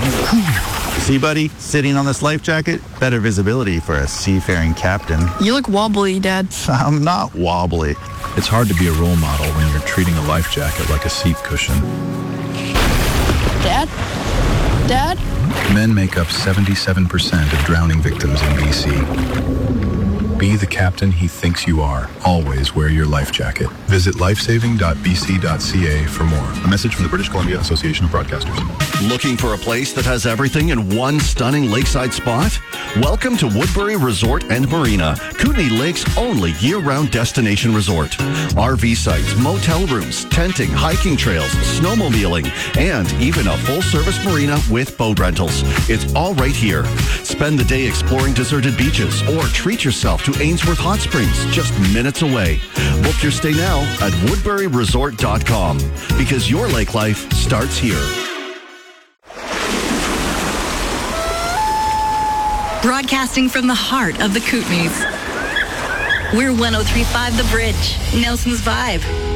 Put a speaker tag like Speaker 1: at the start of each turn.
Speaker 1: See, buddy, sitting on this life jacket, better visibility for a seafaring captain.
Speaker 2: You look wobbly, Dad.
Speaker 1: I'm not wobbly.
Speaker 3: It's hard to be a role model when you're treating a life jacket like a seat cushion.
Speaker 2: Dad? Dad?
Speaker 3: Men make up 77% of drowning victims in BC. Be the captain he thinks you are. Always wear your life jacket. Visit lifesaving.bc.ca for more. A message from the British Columbia Association of Broadcasters.
Speaker 4: Looking for a place that has everything in one stunning lakeside spot? Welcome to Woodbury Resort and Marina, Kootenay Lake's only year-round destination resort. RV sites, motel rooms, tenting, hiking trails, snowmobiling, and even a full-service marina with boat rentals. It's all right here. Spend the day exploring deserted beaches or treat yourself to Ainsworth Hot Springs, just minutes away. Book your stay now at woodburyresort.com because your lake life starts here.
Speaker 5: Broadcasting from the heart of the Kootenays. We're 103.5 The Bridge, Nelson's Vibe.